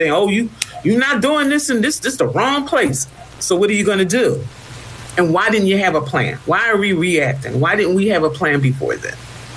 oh, you're not doing this and this the wrong place. So what are you going to do? And why didn't you have a plan? Why are we reacting? Why didn't we have a plan before then?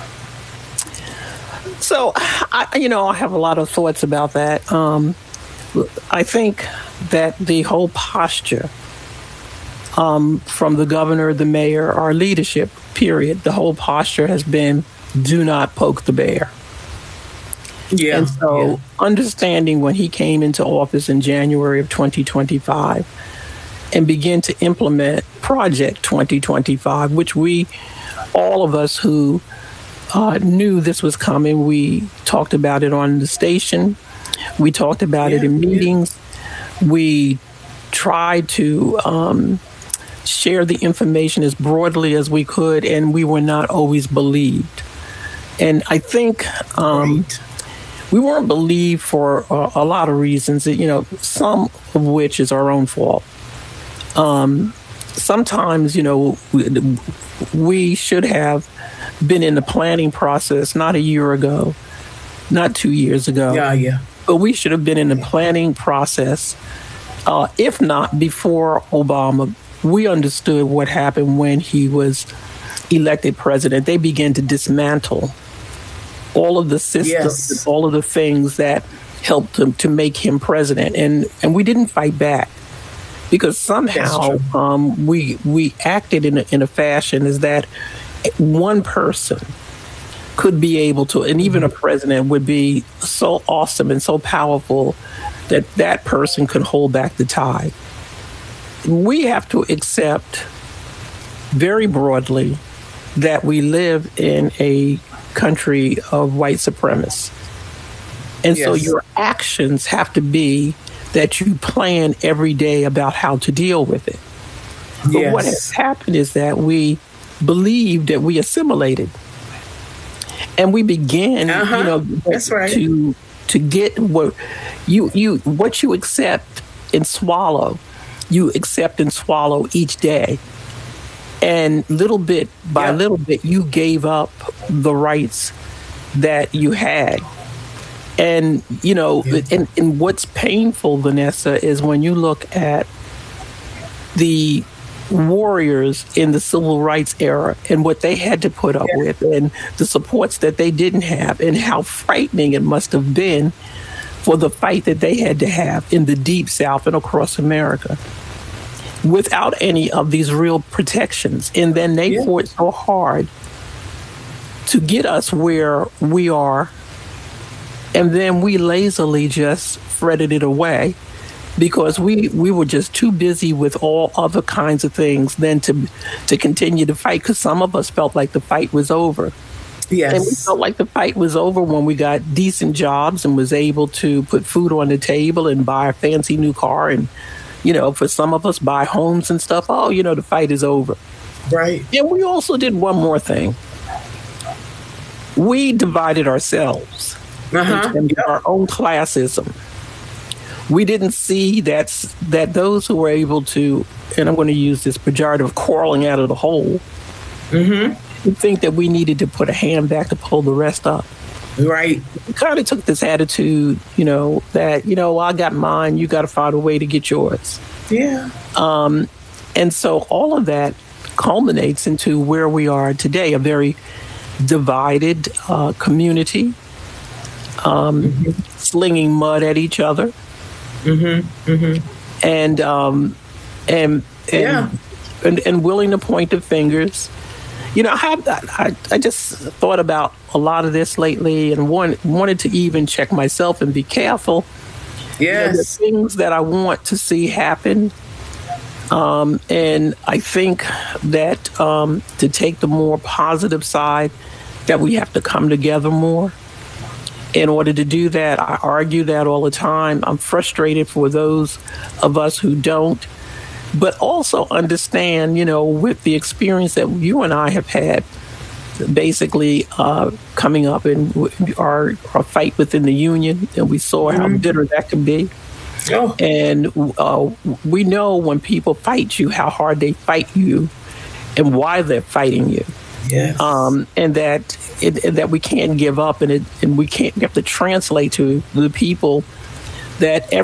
So, I have a lot of thoughts about that. I think that the whole posture from the governor, the mayor, our leadership, period, the whole posture has been, do not poke the bear. Yeah. And so understanding when he came into office in January of 2025 and began to implement Project 2025, which all of us who knew this was coming, we talked about it on the station. We talked about it in meetings. We tried to share the information as broadly as we could, and we were not always believed. And I think we weren't believed for a lot of reasons, some of which is our own fault. Sometimes, we should have been in the planning process not a year ago, not 2 years ago. Yeah. But we should have been in the planning process, if not before Obama. We understood what happened when he was elected president. They began to dismantle all of the systems, all of the things that helped him to make him president. And we didn't fight back because somehow we acted in a fashion as that one person could be able to, and even a president would be so awesome and so powerful that that person could hold back the tide. We have to accept very broadly that we live in a country of white supremacists. And so your actions have to be that you plan every day about how to deal with it. But what has happened is that we believed that we assimilated. And we began, that's right, to get what you accept and swallow. You accept and swallow each day. And little bit by little bit, you gave up the rights that you had. And, and what's painful, Vanessa, is when you look at the warriors in the civil rights era and what they had to put up with and the supports that they didn't have and how frightening it must have been for the fight that they had to have in the Deep South and across America without any of these real protections. And then they fought so hard to get us where we are. And then we lazily just fretted it away because we were just too busy with all other kinds of things than to continue to fight, because some of us felt like the fight was over. Yes. And we felt like the fight was over when we got decent jobs and was able to put food on the table and buy a fancy new car and, for some of us buy homes and stuff. Oh, the fight is over. Right. And we also did one more thing. We divided ourselves into our own classism. We didn't see that those who were able to, and I'm going to use this pejorative, crawling out of the hole, we think that we needed to put a hand back to pull the rest up. Right. We kind of took this attitude, that, I got mine, you got to find a way to get yours. Yeah. And so all of that culminates into where we are today, a very divided community, slinging mud at each other. And willing to point the fingers. I just thought about a lot of this lately and wanted to even check myself and be careful. Yes. The things that I want to see happen. And I think that to take the more positive side, that we have to come together more. In order to do that, I argue that all the time. I'm frustrated for those of us who don't, but also understand, with the experience that you and I have had, basically coming up in our fight within the union, and we saw how bitter that can be. Oh. And we know when people fight you, how hard they fight you and why they're fighting you. Yes. And that we can't give up, and we have to translate to the people that